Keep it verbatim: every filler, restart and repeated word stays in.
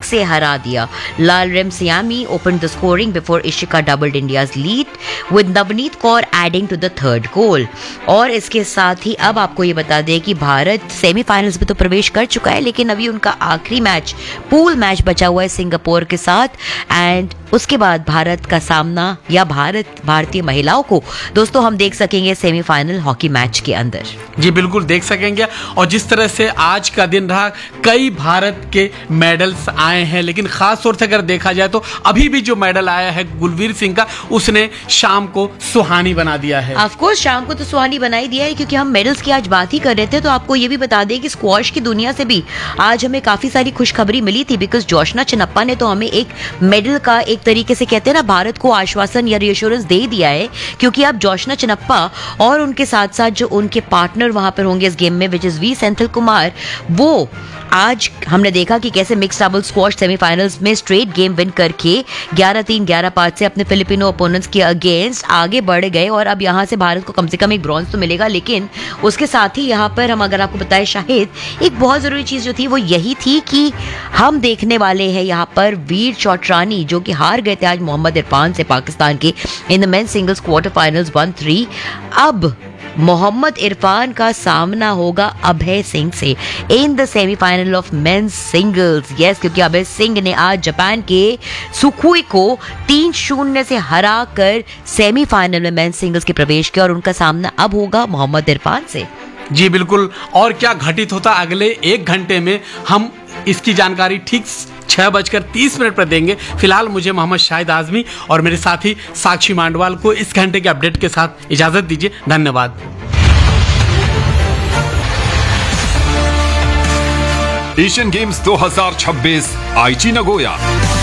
से हरा दिया। लालरेम सियामी opened the scoring before Ishika doubled India's lead with Navneet Kaur adding to the third goal। और इसके साथ ही अब आपको ये बता दें कि भारत सेमीफाइनल्स में तो प्रवेश कर चुका है, लेकिन अभी उनका आखिरी मैच पूल मैच बचा हुआ है सिंगापुर के साथ। एंड उसके बाद भारत का सामना या भारत भारतीय महिलाओं को दोस्तों हम देख सकेंगे सेमीफाइनल हॉकी मैच के अंदर। जी बिल्कुल देख सकेंगे। और जिस तरह से आज का दिन रहा, कई भारत के मेडल्स आए हैं, लेकिन खास तौर से अगर देखा जाए तो अभी भी जो मेडल आया है गुलवीर सिंह का, उसने शाम को सुहानी बना दिया है। ऑफ कोर्स शाम को तो सुहानी बना ही दिया है, क्योंकि हम मेडल्स की आज बात ही कर रहे थे। तो आपको ये भी बता दें कि स्क्वॉश की दुनिया से भी आज हमें काफी सारी खुशखबरी मिली थी, बिकॉज जोशना चिनप्पा ने तो हमें एक मेडल का एक तरीके से कहते हैं ना भारत को आश्वासन या रिएश्योरेंस दे दिया है, क्योंकि अब जोशना चिनप्पा और उनके साथ साथ जो उनके पार्टनर वहां पर होंगे इस गेम में which is we Senthil Kumar, वो आज हमने देखा कि कैसे मिक्स डबल स्क्वॉश सेमीफाइनल्स में स्ट्रेट गेम विन करके ग्यारह तीन ग्यारह पाँच से अपने फिलिपिनो ओपोनेंट्स के अगेंस्ट आगे बढ़ गए। और अब यहां से भारत को कम से कम एक ब्रॉन्ज तो मिलेगा, लेकिन उसके साथ ही यहां पर हम अगर आपको बताएं शाहिद, एक बहुत जरूरी चीज जो थी वो यही थी कि हम देखने वाले हैं यहां पर वीर चौटरानी जो कि हार गए थे आज मोहम्मद इरफान से पाकिस्तान के in the men's singles quarter finals one three. अब मोहम्मद इरफान का सामना होगा अभय सिंह से in the semifinal of men's singles. Yes, क्योंकि अभय सिंह ने आज जापान के सुखुई को तीन शून्य से हरा कर सेमीफाइनल में मेंस सिंगल्स के प्रवेश किया और उनका सामना अब होगा मोहम्मद इरफान से। जी बिल्कुल। और क्या घटित होता अगले एक घंटे में, हम इसकी जानकारी ठीक छह बजकर तीस मिनट पर देंगे। फिलहाल मुझे मोहम्मद शाहिद आजमी और मेरे साथी साक्षी मांडवाल को इस घंटे के अपडेट के साथ इजाजत दीजिए। धन्यवाद। एशियन गेम्स दो हज़ार छब्बीस आईची नगोया।